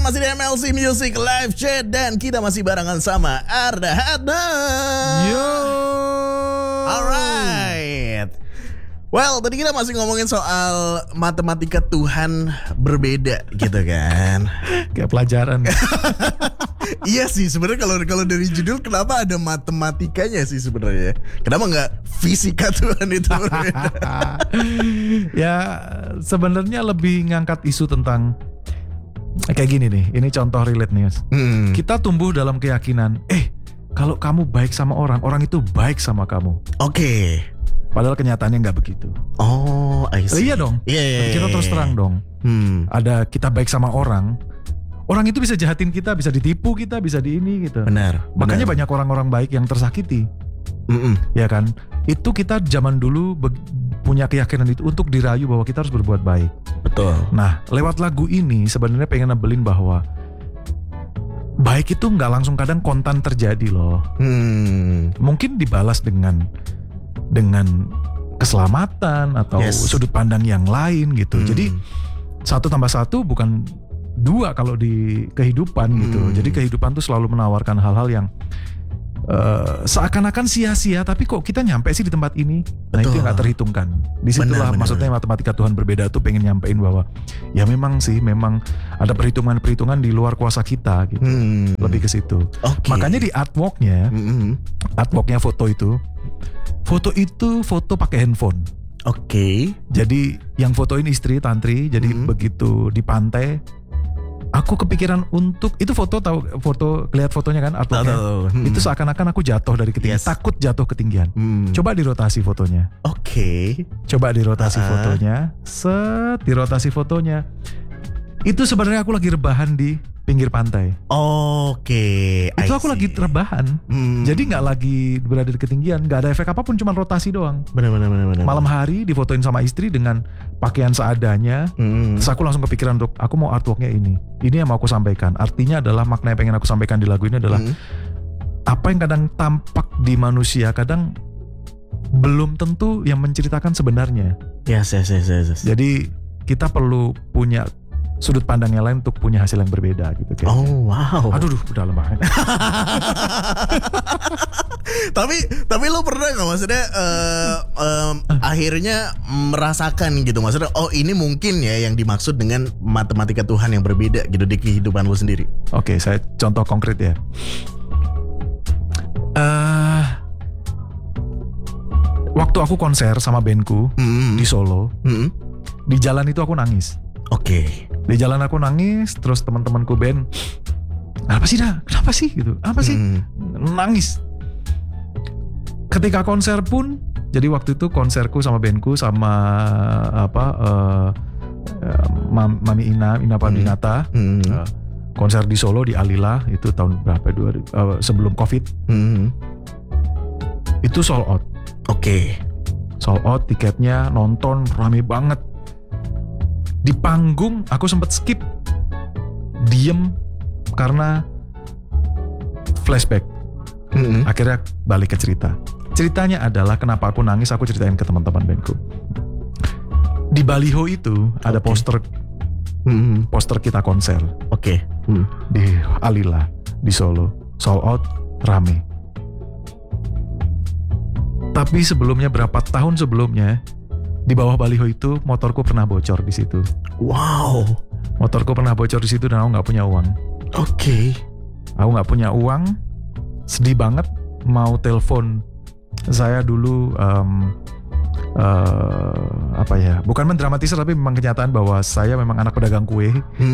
masih di MLC Music Live Chat dan kita masih barengan sama Arda Hadad. Yo. Alright. Well, tadi kita masih ngomongin soal matematika Tuhan berbeda gitu kan. Kayak pelajaran. Iya sih sebenarnya kalau dari judul kenapa ada matematikanya sih sebenarnya? Kenapa nggak fisika Tuhan itu berbeda? Ya sebenarnya lebih ngangkat isu tentang kayak gini nih. Ini contoh relate nih. Kita tumbuh dalam keyakinan, kalau kamu baik sama orang, orang itu baik sama kamu. Oke. Padahal kenyataannya nggak begitu. Oh, I see. Iya dong. Iya. Kita terus terang dong. Ada kita baik sama orang itu bisa jahatin kita, bisa ditipu kita, bisa di ini gitu. Benar. Makanya banyak orang-orang baik yang tersakiti. Ya kan? Itu kita zaman dulu punya keyakinan itu untuk dirayu bahwa kita harus berbuat baik. Betul. Nah, lewat lagu ini sebenarnya pengen nebelin bahwa baik itu nggak langsung kadang kontan terjadi loh. Mungkin dibalas dengan keselamatan atau sudut pandang yang lain gitu. Jadi 1 tambah 1 bukan 2 kalau di kehidupan gitu. Jadi kehidupan tuh selalu menawarkan hal-hal yang seakan-akan sia-sia, tapi kok kita nyampe sih di tempat ini. Nah, itu yang gak terhitungkan. Disitulah maksudnya matematika Tuhan berbeda tuh pengen nyampein bahwa ya memang ada perhitungan-perhitungan di luar kuasa kita gitu. Lebih ke situ. Makanya di artworknya foto pakai handphone. Jadi yang fotoin istri Tantri. Jadi begitu di pantai, aku kepikiran untuk itu foto lihat fotonya kan artworknya. Itu seakan-akan aku jatuh dari ketinggian, takut jatuh ketinggian. Coba dirotasi fotonya. Coba dirotasi fotonya. Dirotasi fotonya. Itu sebenarnya aku lagi rebahan di pinggir pantai. Itu aku lagi rebahan. Jadi nggak lagi berada di ketinggian, nggak ada efek apapun, cuma rotasi doang. Benar. Malam hari difotoin sama istri dengan pakaian seadanya. Terus aku langsung kepikiran untuk aku mau artworknya ini yang mau aku sampaikan. Artinya adalah makna yang pengen aku sampaikan di lagu ini adalah apa yang kadang tampak di manusia kadang belum tentu yang menceritakan sebenarnya. Yes. Jadi kita perlu punya sudut pandang yang lain untuk punya hasil yang berbeda gitu kayaknya. Oh wow. Aduh udah lemah. Tapi lo pernah nggak maksudnya akhirnya merasakan gitu maksudnya ini mungkin ya yang dimaksud dengan matematika Tuhan yang berbeda gitu di kehidupan lo sendiri. Oke, saya contoh konkret ya. Waktu aku konser sama bandku di Solo, di jalan itu aku nangis. Di jalan aku nangis, terus teman-temanku band, kenapa sih gitu? Apa sih? Nangis. Ketika konser pun, jadi waktu itu konserku sama bandku sama Mami Ina Pambinata, konser di Solo di Alila itu tahun berapa? Sebelum Covid. Itu sold out. Sold out tiketnya, nonton rame banget. Di panggung aku sempat skip, diem karena flashback. Akhirnya balik ke cerita. Ceritanya adalah kenapa aku nangis, aku ceritain ke teman-teman bandku. Di baliho itu ada poster kita konser. Di Alila di Solo, sold out, rame. Tapi sebelumnya berapa tahun sebelumnya, di bawah baliho itu motorku pernah bocor di situ. Wow. Motorku pernah bocor di situ dan aku nggak punya uang. Aku nggak punya uang, sedih banget. Mau telepon saya dulu, bukan mendramatisir tapi memang kenyataan bahwa saya memang anak pedagang kue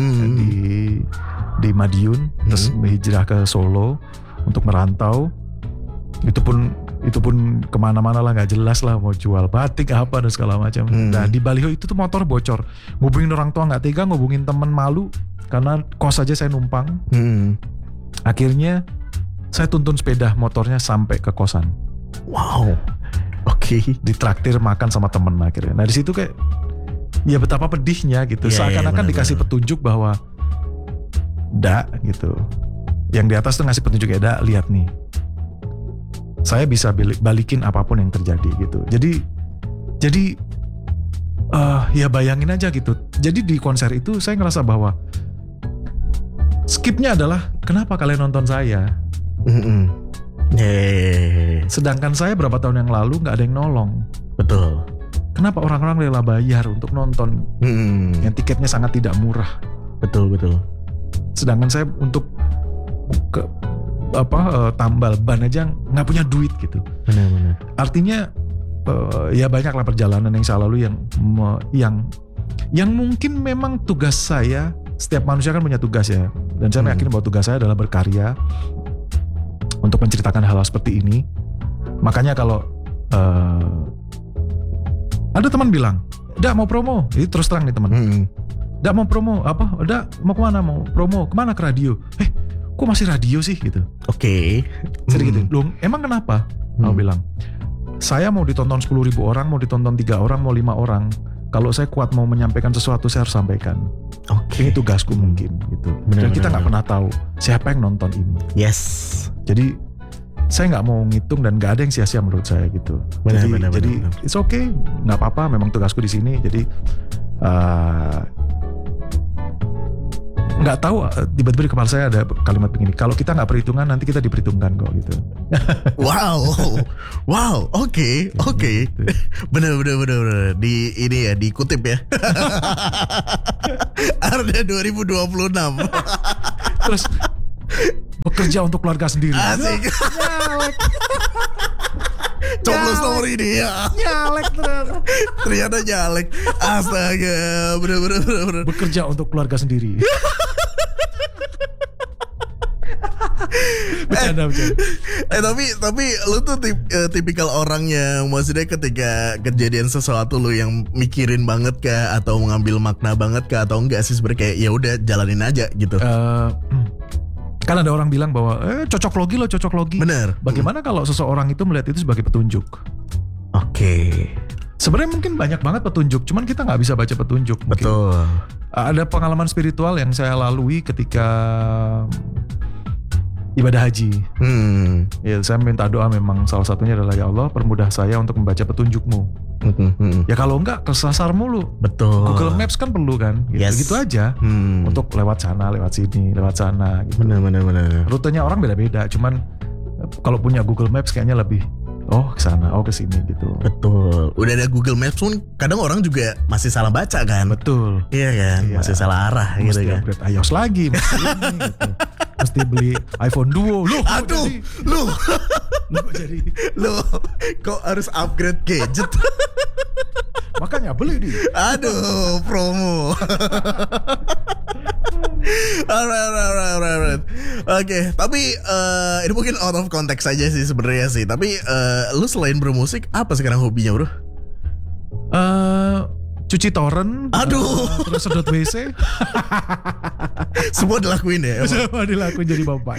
di Madiun, terus hijrah ke Solo untuk merantau. Itu pun kemana-mana lah, nggak jelas lah, mau jual batik apa dan segala macam. Nah di baliho itu tuh motor bocor, ngubungin orang tua nggak tega, ngubungin temen malu karena kos aja saya numpang. Akhirnya saya tuntun sepeda motornya sampai ke kosan. Wow. Ditraktir makan sama temen akhirnya. Nah di situ kayak ya betapa pedihnya gitu. Seakan-akan dikasih petunjuk bahwa gitu. Yang di atas tuh ngasih petunjuk ya, lihat nih, saya bisa balikin apapun yang terjadi gitu. Jadi ya bayangin aja gitu. Jadi di konser itu saya ngerasa bahwa skipnya adalah kenapa kalian nonton saya? Sedangkan saya berapa tahun yang lalu nggak ada yang nolong. Betul. Kenapa orang-orang rela bayar untuk nonton yang tiketnya sangat tidak murah? Betul. Sedangkan saya untuk tambal ban aja nggak punya duit gitu. Benar. Artinya ya banyaklah perjalanan yang saya lalui yang mungkin memang tugas saya. Setiap manusia kan punya tugas ya, dan saya yakin bahwa tugas saya adalah berkarya untuk menceritakan hal-hal seperti ini. Makanya kalau ada teman bilang, "Dak mau promo," ini terus terang nih teman. "Dak mau promo apa? Dak mau kemana? Mau promo kemana? Ke radio." Kok masih radio sih gitu? Oke. Jadi gitu. Loh, emang kenapa? Aku bilang, saya mau ditonton 10.000 orang, mau ditonton 3 orang, mau 5 orang. Kalau saya kuat mau menyampaikan sesuatu, saya harus sampaikan. Ini tugasku mungkin gitu. Dan kita nggak pernah tahu siapa yang nonton ini. Yes. Jadi saya nggak mau ngitung dan nggak ada yang sia-sia menurut saya gitu. Jadi it's okay, nggak apa-apa. Memang tugasku di sini. Jadi nggak tahu tiba-tiba di kepala saya ada kalimat begini, kalau kita nggak perhitungan nanti kita diperhitungkan kok gitu. Wow, oke. Bener. Di ini ya, dikutip ya. Arda 2026. Terus bekerja untuk keluarga sendiri. Asik. Nyalek. Coblos nomor ini ya. Nyalek Ternyata nyalek. Astaga, bener. Bekerja untuk keluarga sendiri. Bercanda. Tapi lu tuh tipikal orang yang maksudnya ketika kejadian sesuatu lu yang mikirin banget kah atau mengambil makna banget kah atau enggak sih, sebenarnya kayak ya udah jalanin aja gitu. Kan ada orang bilang bahwa cocok logi. Bener. Bagaimana kalau seseorang itu melihat itu sebagai petunjuk? Oke. Sebenarnya mungkin banyak banget petunjuk, cuman kita nggak bisa baca petunjuk. Mungkin. Betul. Ada pengalaman spiritual yang saya lalui ketika ibadah haji. Ya, saya minta doa, memang salah satunya adalah, ya Allah permudah saya untuk membaca petunjukmu. Ya kalau enggak kesasar mulu. Betul. Google Maps kan perlu kan, gitu aja. Untuk lewat sana, lewat sini, lewat sana. Gitu. Benar. Rutenya orang beda-beda, cuman kalau punya Google Maps kayaknya lebih kesana, kesini gitu. Betul. Udah ada Google Maps pun kadang orang juga masih salah baca kan. Betul. Iya kan, masih salah arah gitu kan. Mesti upgrade iOS lagi, mesti ini gitu. Mesti beli iPhone Duo. Loh, kok harus upgrade gadget? Makanya beli di. Aduh, promo. Alright. Oke, tapi ini mungkin out of context saja sih sebenarnya sih. Tapi lu selain bermusik, apa sekarang hobinya, bro? Cuci torrent. Terus sedot WC. Semua dilakuin ya? Semua dilakuin jadi bapak.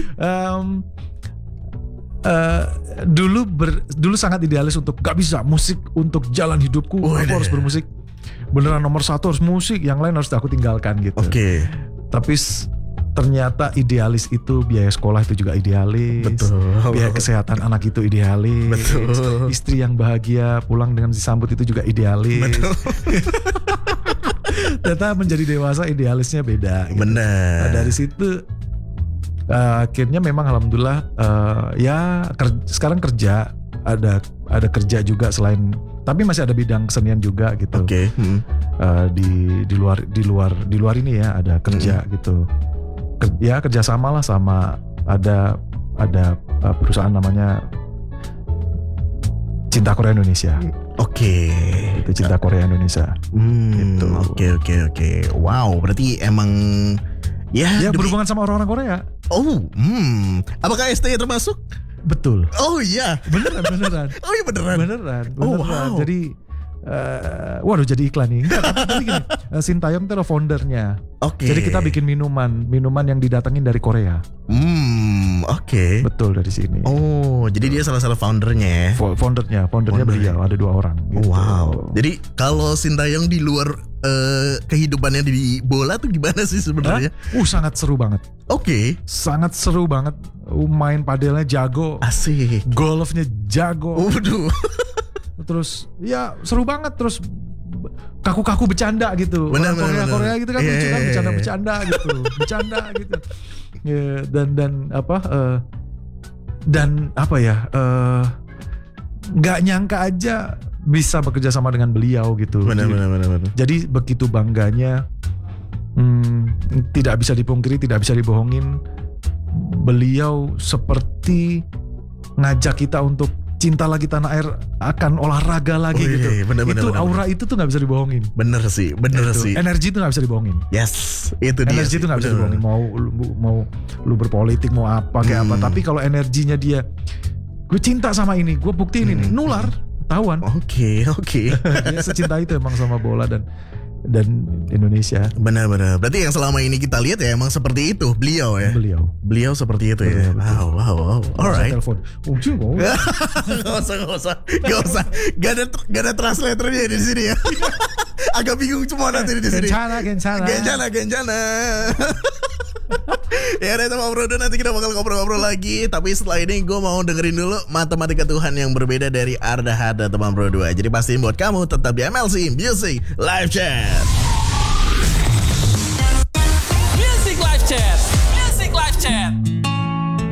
Dulu sangat idealis untuk gak bisa musik untuk jalan hidupku. Aku harus bermusik. Beneran nomor 1 harus musik, yang lain harus aku tinggalkan gitu. Oke. Tapi ternyata idealis itu, biaya sekolah itu juga idealis. Betul. Biaya kesehatan anak itu idealis. Betul. Istri yang bahagia pulang dengan disambut itu juga idealis. Betul. Ternyata menjadi dewasa idealisnya beda. Gitu. Benar. Nah, dari situ akhirnya memang alhamdulillah sekarang kerja, ada kerja juga selain, tapi masih ada bidang kesenian juga gitu. Oke. Di luar ini ya ada kerja gitu. Ya kerjasama lah sama ada perusahaan namanya Cinta Korea Indonesia. Oke. Itu Cinta Korea Indonesia. Gitu. Oke. Wow, berarti emang ya berhubungan sama orang-orang Korea. Apakah ST termasuk? Betul. Oh iya. Beneran. Oh iya beneran. Oh wow. Jadi waduh jadi iklan nih. Tapi gini, Sintayong itu adalah foundernya. Oke. Jadi kita bikin minuman yang didatengin dari Korea. Oke. Betul, dari sini. Oh, jadi dia salah satu foundernya ya? Foundernya beliau, ada 2 orang. Gitu. Wow. Jadi kalau Sintayong di luar kehidupannya di bola tuh gimana sih sebenarnya? Sangat seru banget. Oke. Sangat seru banget. Main padelnya jago. Asik. Golfnya jago. Waduh. Terus ya seru banget. Terus kaku-kaku bercanda gitu. Benar, Orang benar. Korea gitu kan lucu kan, Iya. bercanda-bercanda gitu. Bercanda gitu. Ya, dan apa ya? Nggak nyangka aja bisa bekerja sama dengan beliau gitu. Benar. Jadi begitu bangganya, tidak bisa dipungkiri, tidak bisa dibohongin. Beliau seperti ngajak kita untuk cinta lagi tanah air, akan olahraga lagi gitu. Iya, bener, Itu bener. aura itu tuh nggak bisa dibohongin. Bener sih. Energi itu nggak bisa dibohongin. Yes, itu dia. Energi itu nggak bisa dibohongin. Mau lu berpolitik mau apa kayak apa. Tapi kalau energinya dia, gue cinta sama ini, gue buktiin ini, nular, tahuan. Oke. Dia secinta itu emang sama bola dan Indonesia. Benar. Berarti yang selama ini kita lihat ya emang seperti itu beliau ya. Beliau seperti itu ya. Wow. Alright. Telepon. Gak usah. Gak ada translatornya di sini ya. Agak bingung semua nanti di sini. Gencana. Ya udah teman Bro, nanti kita bakal ngobrol-ngobrol lagi. Tapi setelah ini gue mau dengerin dulu Matematika Tuhan yang berbeda dari Arda Hada teman Bro 2. Jadi pastiin buat kamu tetap di MLC Music Live Chat.